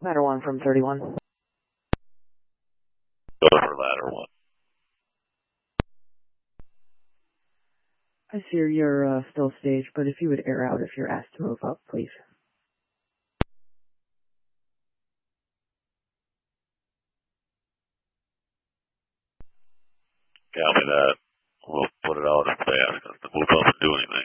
Ladder 1 from 31. Go for ladder 1. I see you're still staged, but if you would air out if you're asked to move up, please. Copy that. We'll put it out if they ask us to move up and do anything.